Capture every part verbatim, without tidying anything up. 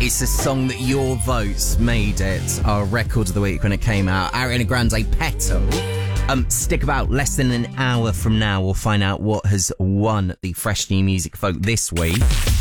It's a song that your votes made it our record of the week when it came out. Ariana Grande, Petal. Um, stick about. Less than an hour from now, we'll find out what has won the Fresh New Music Vote this week.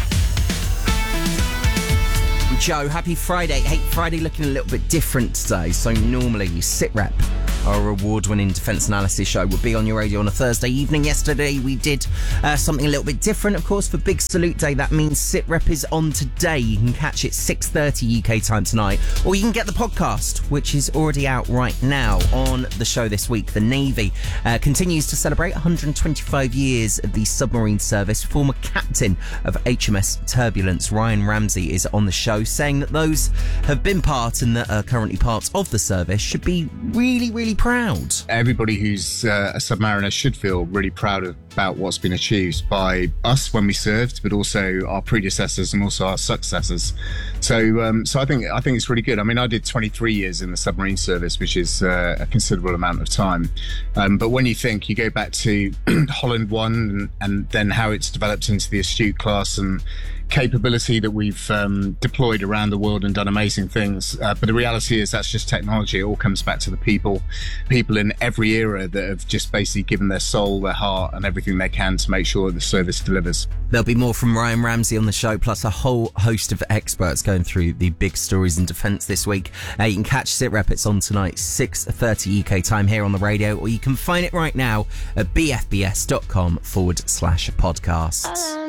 Joe, happy Friday. Hey, Friday looking a little bit different today. So normally SitRep, our award-winning defence analysis show, would be on your radio on a Thursday evening. Yesterday we did uh, something a little bit different, of course, for Big Salute Day. That means SitRep is on today. You can catch it six thirty U K time tonight, or you can get the podcast, which is already out right now. On the show this week, the Navy uh, continues to celebrate one hundred twenty-five years of the submarine service. Former captain of H M S Turbulence, Ryan Ramsey, is on the show, saying that those have been part and that are currently parts of the service should be really, really proud. Everybody who's uh, a submariner should feel really proud of, about what's been achieved by us when we served, but also our predecessors and also our successors. So, um, so I think I think it's really good. I mean, I did twenty-three years in the submarine service, which is uh, a considerable amount of time. Um, but when you think, you go back to Holland One and, and then how it's developed into the Astute class and capability that we've um, deployed around the world and done amazing things. Uh, but the reality is that's just technology. It all comes back to the people, people in every era that have just basically given their soul, their heart and everything they can to make sure the service delivers. There'll be more from Ryan Ramsey on the show, plus a whole host of experts going through the big stories in defence this week. Uh, you can catch SitRep. It's on tonight, six thirty U K time here on the radio, or you can find it right now at bfbs.com forward slash podcast.